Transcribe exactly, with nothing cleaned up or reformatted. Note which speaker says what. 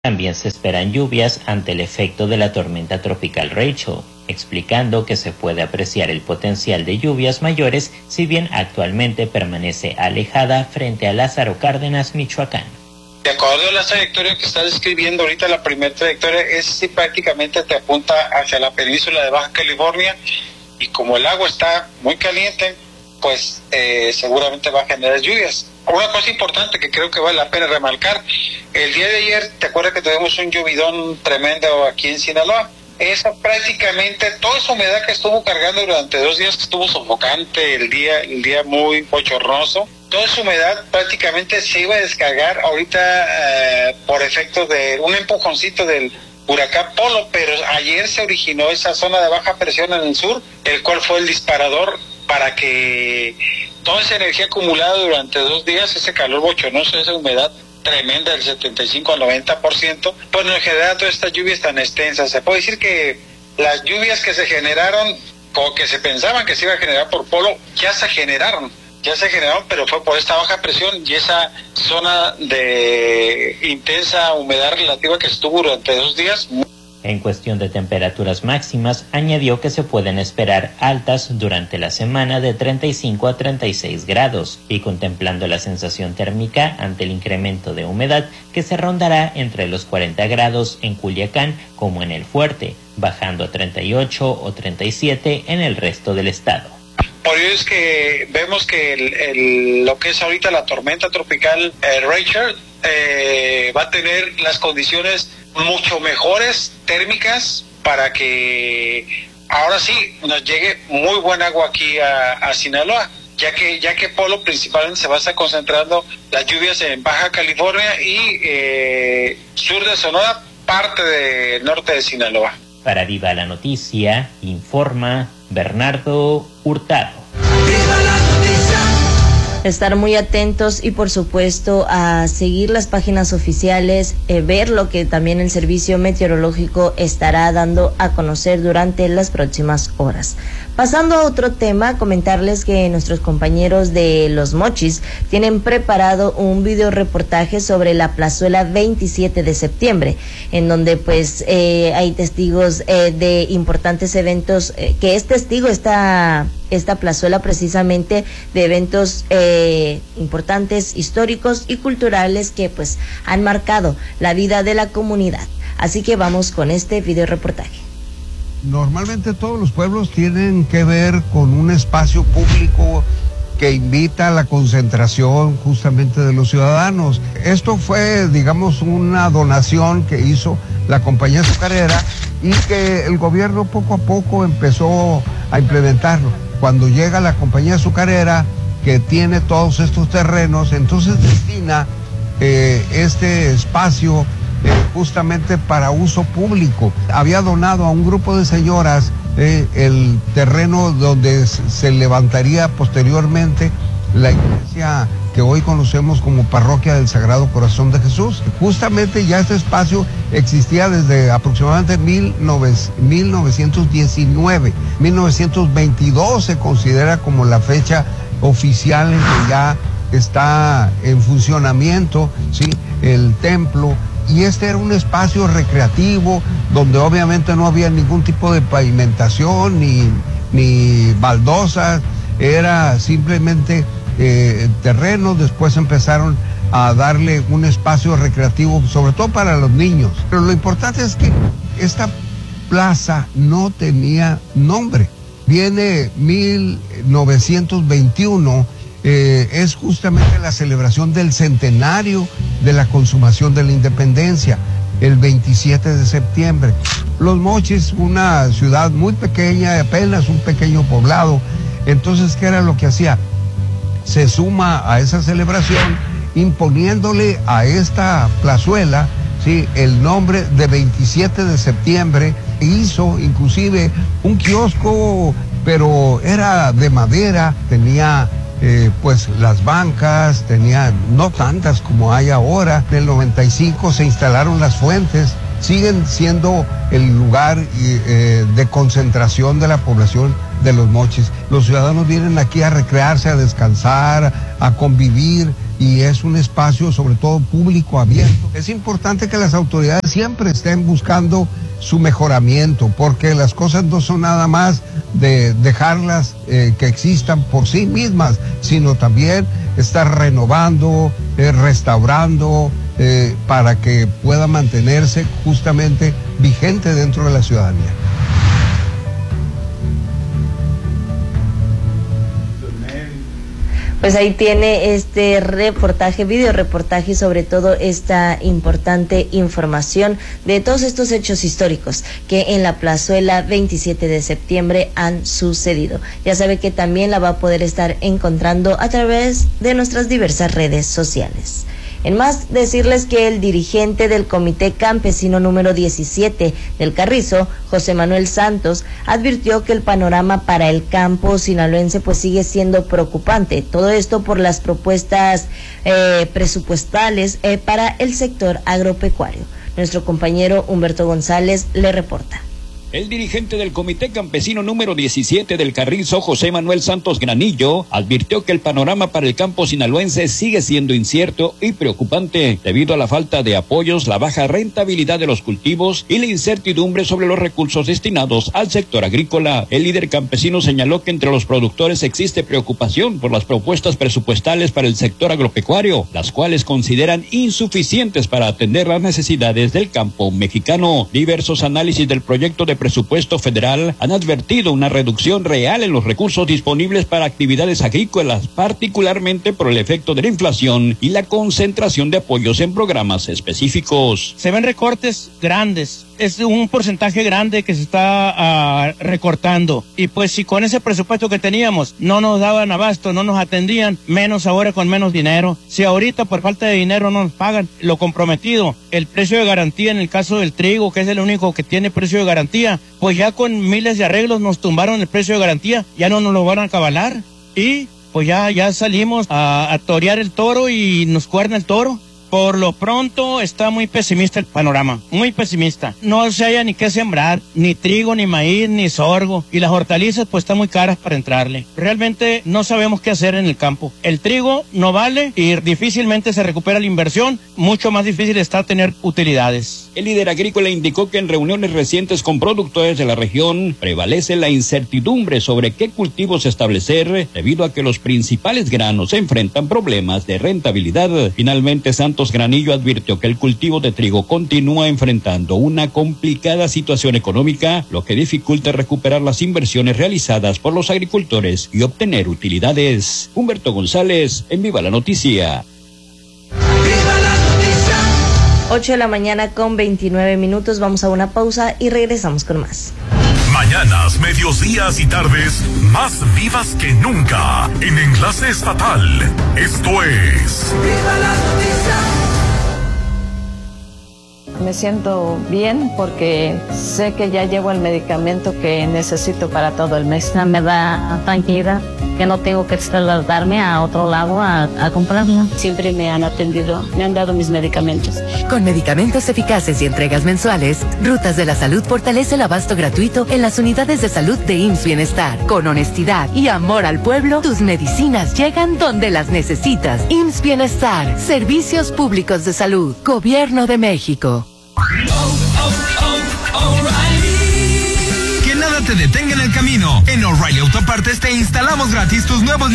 Speaker 1: También se esperan lluvias ante el efecto de la tormenta tropical Rachel, explicando que se puede apreciar el potencial de lluvias mayores, si bien actualmente permanece alejada frente a Lázaro Cárdenas, Michoacán.
Speaker 2: De acuerdo a la trayectoria que está describiendo ahorita, la primera trayectoria es si prácticamente te apunta hacia la península de Baja California, y como el agua está muy caliente, pues eh, seguramente va a generar lluvias. Una cosa importante que creo que vale la pena remarcar, el día de ayer, ¿te acuerdas que tuvimos un llovidón tremendo aquí en Sinaloa? Esa prácticamente, toda esa humedad que estuvo cargando durante dos días, que estuvo sofocante, el día, el día muy bochornoso, toda esa humedad prácticamente se iba a descargar ahorita eh, por efecto de un empujoncito del huracán Polo, pero ayer se originó esa zona de baja presión en el sur, el cual fue el disparador para que toda esa energía acumulada durante dos días, ese calor bochornoso, esa humedad tremenda del setenta y cinco al noventa por ciento, pues nos genera todas estas lluvias tan extensas. Se puede decir que las lluvias que se generaron, o que se pensaban que se iba a generar por Polo, ya se generaron, ya se generaron, pero fue por esta baja presión y esa zona de intensa humedad relativa que estuvo durante dos días.
Speaker 1: En cuestión de temperaturas máximas, añadió que se pueden esperar altas durante la semana de treinta y cinco a treinta y seis grados, y contemplando la sensación térmica ante el incremento de humedad que se rondará entre los cuarenta grados en Culiacán como en El Fuerte, bajando a treinta y ocho o treinta y siete en el resto del estado.
Speaker 2: Por ello es que vemos que el, el, lo que es ahorita la tormenta tropical eh, Rachel eh, va a tener las condiciones mucho mejores térmicas para que ahora sí nos llegue muy buen agua aquí a, a Sinaloa, ya que ya que Polo principalmente se va a estar concentrando las lluvias en Baja California y eh, sur de Sonora, parte del norte de Sinaloa.
Speaker 1: Para Viva la Noticia, informa Bernardo Hurtado.
Speaker 3: ¡Viva la noticia!
Speaker 4: Estar muy atentos y por supuesto a seguir las páginas oficiales, eh, ver lo que también el Servicio Meteorológico estará dando a conocer durante las próximas horas. Pasando a otro tema, comentarles que nuestros compañeros de Los Mochis tienen preparado un video reportaje sobre la plazuela veintisiete de septiembre, en donde pues eh, hay testigos eh, de importantes eventos, eh, que es testigo esta, esta plazuela precisamente de eventos eh, importantes, históricos y culturales que pues han marcado la vida de la comunidad. Así que vamos con este video reportaje.
Speaker 5: Normalmente todos los pueblos tienen que ver con un espacio público que invita a la concentración justamente de los ciudadanos. Esto fue, digamos, una donación que hizo la compañía azucarera y que el gobierno poco a poco empezó a implementarlo. Cuando llega la compañía azucarera, que tiene todos estos terrenos, entonces destina eh, este espacio Eh, justamente para uso público. Había donado a un grupo de señoras eh, el terreno donde se levantaría posteriormente la iglesia que hoy conocemos como Parroquia del Sagrado Corazón de Jesús. Justamente ya este espacio existía desde aproximadamente mil novecientos diecinueve. mil novecientos veintidós se considera como la fecha oficial en que ya está en funcionamiento, ¿sí?, el templo. Y este era un espacio recreativo donde obviamente no había ningún tipo de pavimentación ni, ni baldosas, era simplemente eh, terreno. Después empezaron a darle un espacio recreativo, sobre todo para los niños. Pero lo importante es que esta plaza no tenía nombre. Viene mil novecientos veintiuno, eh, es justamente la celebración del centenario de la consumación de la independencia, el veintisiete de septiembre. Los Mochis, una ciudad muy pequeña, apenas un pequeño poblado. Entonces, ¿qué era lo que hacía? Se suma a esa celebración imponiéndole a esta plazuela, ¿sí?, el nombre de veintisiete de septiembre. Hizo inclusive un kiosco, pero era de madera, tenía Eh, pues las bancas, tenía no tantas como hay ahora. En el noventa y cinco se instalaron las fuentes, siguen siendo el lugar eh, de concentración de la población de Los Mochis. Los ciudadanos vienen aquí a recrearse, a descansar, a convivir y es un espacio sobre todo público abierto. Es importante que las autoridades siempre estén buscando su mejoramiento, porque las cosas no son nada más de dejarlas eh, que existan por sí mismas, sino también estar renovando, eh, restaurando, eh, para que pueda mantenerse justamente vigente dentro de la ciudadanía.
Speaker 4: Pues ahí tiene este reportaje, video reportaje y sobre todo esta importante información de todos estos hechos históricos que en la plazuela veintisiete de septiembre han sucedido. Ya sabe que también la va a poder estar encontrando a través de nuestras diversas redes sociales. En más, decirles que el dirigente del Comité Campesino número diecisiete del Carrizo, José Manuel Santos, advirtió que el panorama para el campo sinaloense pues sigue siendo preocupante. Todo esto por las propuestas eh, presupuestales eh, para el sector agropecuario. Nuestro compañero Humberto González le reporta.
Speaker 6: El dirigente del Comité Campesino número diecisiete del Carrizo, José Manuel Santos Granillo, advirtió que el panorama para el campo sinaloense sigue siendo incierto y preocupante debido a la falta de apoyos, la baja rentabilidad de los cultivos y la incertidumbre sobre los recursos destinados al sector agrícola. El líder campesino señaló que entre los productores existe preocupación por las propuestas presupuestales para el sector agropecuario, las cuales consideran insuficientes para atender las necesidades del campo mexicano. Diversos análisis del proyecto de presupuesto federal han advertido una reducción real en los recursos disponibles para actividades agrícolas, particularmente por el efecto de la inflación y la concentración de apoyos en programas específicos.
Speaker 7: Se ven recortes grandes, es un porcentaje grande que se está uh, recortando, y pues si con ese presupuesto que teníamos no nos daban abasto, no nos atendían, menos ahora con menos dinero. Si ahorita por falta de dinero no nos pagan lo comprometido, el precio de garantía en el caso del trigo, que es el único que tiene precio de garantía, pues ya con miles de arreglos nos tumbaron el precio de garantía, ya no nos lo van a acabalar, y pues ya, ya salimos a, a torear el toro y nos cuerna el toro. Por lo pronto está muy pesimista el panorama, muy pesimista. No se haya ni qué sembrar, ni trigo, ni maíz, ni sorgo. Y las hortalizas pues están muy caras para entrarle. Realmente no sabemos qué hacer en el campo. El trigo no vale y difícilmente se recupera la inversión. Mucho más difícil está tener utilidades.
Speaker 6: El líder agrícola indicó que en reuniones recientes con productores de la región prevalece la incertidumbre sobre qué cultivos establecer debido a que los principales granos enfrentan problemas de rentabilidad. Finalmente, Santos Granillo advirtió que el cultivo de trigo continúa enfrentando una complicada situación económica, lo que dificulta recuperar las inversiones realizadas por los agricultores y obtener utilidades. Humberto González, en Viva la Noticia.
Speaker 4: ocho de la mañana con veintinueve minutos, vamos a una pausa y regresamos con más.
Speaker 8: Mañanas, medios días y tardes más vivas que nunca en Enlace Estatal. Esto es
Speaker 3: Viva la Noticia.
Speaker 9: Me siento bien porque sé que ya llevo el medicamento que necesito para todo el mes.
Speaker 10: Me da tranquilidad que no tengo que trasladarme a otro lado a, a comprarlo.
Speaker 11: Siempre me han atendido, me han dado mis medicamentos.
Speaker 12: Con medicamentos eficaces y entregas mensuales, Rutas de la Salud fortalece el abasto gratuito en las unidades de salud de I M S S Bienestar. Con honestidad y amor al pueblo, tus medicinas llegan donde las necesitas. I M S S Bienestar, Servicios Públicos de Salud, Gobierno de México.
Speaker 13: Que nada te detenga en el camino. En O'Reilly Autopartes te instalamos gratis tus nuevos